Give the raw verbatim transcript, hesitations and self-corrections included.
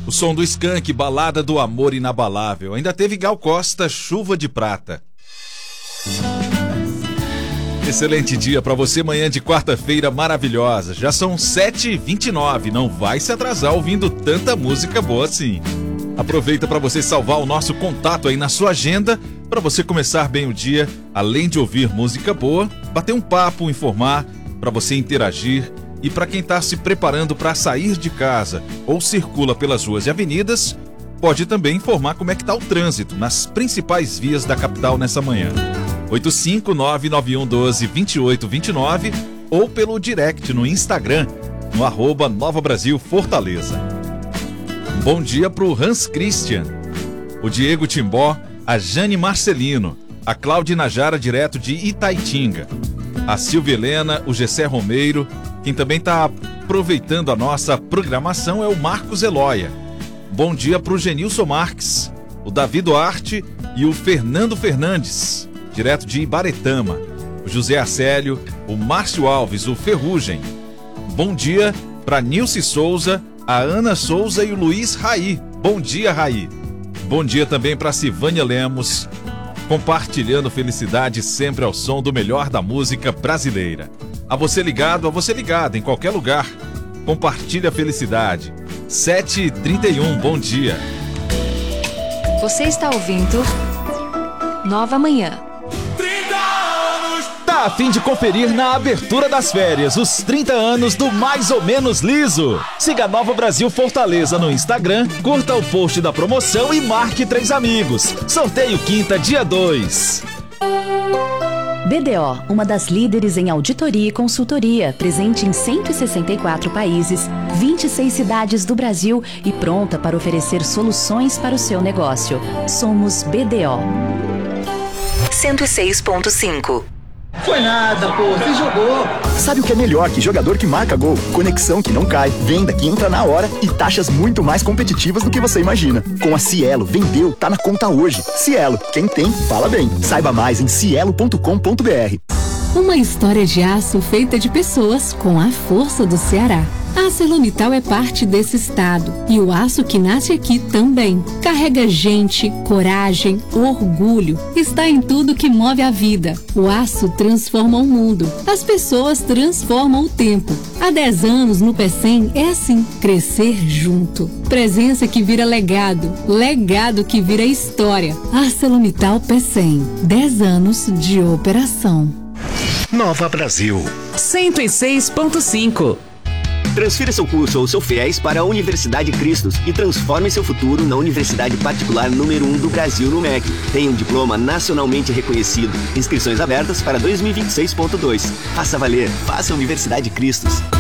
O som do Skank, Balada do Amor Inabalável. Ainda teve Gal Costa, Chuva de Prata. Excelente dia para você, manhã de quarta-feira maravilhosa. Já são sete e vinte e nove, não vai se atrasar ouvindo tanta música boa assim. Aproveita para você salvar o nosso contato aí na sua agenda, para você começar bem o dia, além de ouvir música boa, bater um papo, informar, para você interagir. E para quem está se preparando para sair de casa ou circula pelas ruas e avenidas, pode também informar como é que está o trânsito nas principais vias da capital nessa manhã. oito cinco nove nove um um dois, dois oito dois nove ou pelo direct no Instagram, no arroba Nova Brasil Fortaleza. Um bom dia para o Hans Christian, o Diego Timbó, a Jane Marcelino, a Cláudia Najara, direto de Itaitinga, a Silvia Helena, o Gessé Romeiro. Quem também está aproveitando a nossa programação é o Marcos Eloia. Bom dia para o Genilson Marques, o Davi Duarte e o Fernando Fernandes, direto de Ibaretama, o José Acélio, o Márcio Alves, o Ferrugem. Bom dia para Nilce Souza, a Ana Souza e o Luiz Raí. Bom dia, Raí. Bom dia também para Sivânia Lemos, compartilhando felicidade sempre ao som do melhor da música brasileira. A você ligado, a você ligado, em qualquer lugar. Compartilhe a felicidade. sete e trinta e um, bom dia. Você está ouvindo Nova Manhã. Tá a fim de conferir na abertura das férias os trinta anos do Mais ou Menos Liso? Siga Nova Brasil Fortaleza no Instagram, curta o post da promoção e marque três amigos. Sorteio quinta, dia dois. B D O, uma das líderes em auditoria e consultoria, presente em cento e sessenta e quatro países, vinte e seis cidades do Brasil e pronta para oferecer soluções para o seu negócio. Somos B D O. cento e seis ponto cinco. Foi nada, pô, você jogou. Sabe o que é melhor que jogador que marca gol? Conexão que não cai, venda que entra na hora e taxas muito mais competitivas do que você imagina. Com a Cielo, vendeu, tá na conta hoje. Cielo, quem tem, fala bem. Saiba mais em cielo ponto com ponto br. Uma história de aço feita de pessoas com a força do Ceará. A ArcelorMittal é parte desse estado e o aço que nasce aqui também. Carrega gente, coragem, orgulho. Está em tudo que move a vida. O aço transforma o mundo. As pessoas transformam o tempo. Há dez anos no Pecém é assim, crescer junto. Presença que vira legado, legado que vira história. ArcelorMittal Pecém, dez anos de operação. Nova Brasil cento e seis ponto cinco. Transfira seu curso ou seu FIES para a Universidade Cristos e transforme seu futuro na universidade particular número um do Brasil no M E C. Tem um diploma nacionalmente reconhecido. Inscrições abertas para dois mil e vinte e seis ponto dois. Faça valer. Faça Universidade Cristos.